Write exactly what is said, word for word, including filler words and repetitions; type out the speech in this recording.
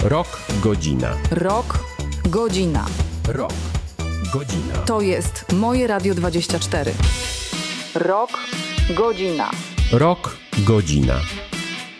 Rok, godzina. Rok, godzina. Rok, godzina. To jest Moje Radio dwadzieścia cztery. Rok, godzina. Rok, godzina.